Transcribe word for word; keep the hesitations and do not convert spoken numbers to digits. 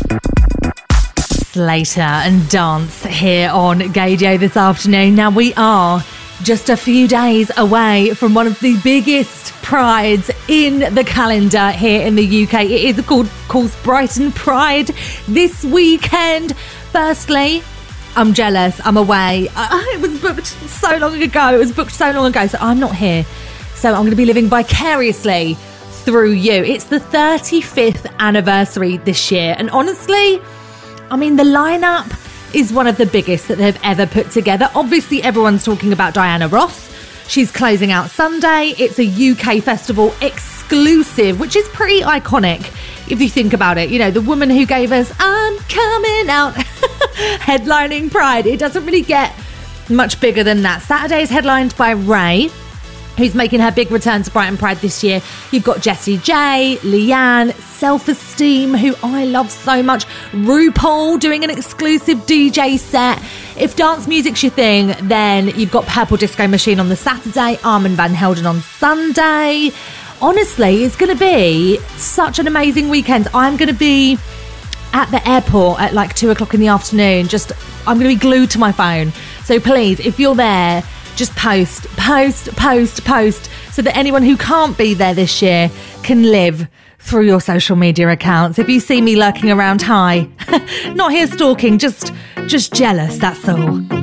Slater and Dance here on Gaydio this afternoon. Now we are just a few days away from one of the biggest prides in the calendar here in the U K. It is called, of course, Brighton Pride this weekend. Firstly, I'm jealous. I'm away. Uh, it was booked so long ago. It was booked so long ago, so I'm not here. So I'm going to be living vicariously through you. It's the thirty-fifth anniversary this year, and honestly, I mean, the lineup is one of the biggest that they've ever put together. Obviously, everyone's talking about Diana Ross. She's closing out Sunday. It's a U K festival exclusive, which is pretty iconic if you think about it. You know, the woman who gave us I'm Coming Out headlining Pride. It doesn't really get much bigger than that. Saturday is headlined by Ray, who's making her big return to Brighton Pride this year. You've got Jessie J, Leanne, Self-Esteem, who I love so much, RuPaul doing an exclusive D J set. If dance music's your thing, then you've got Purple Disco Machine on the Saturday, Armand Van Helden on Sunday. Honestly, it's going to be such an amazing weekend. I'm going to be at the airport at like two o'clock in the afternoon. Just, I'm going to be glued to my phone. So please, if you're there, just post, post, post, post, so that anyone who can't be there this year can live through your social media accounts. If you see me lurking around, hi. Not here stalking, just, just jealous, that's all.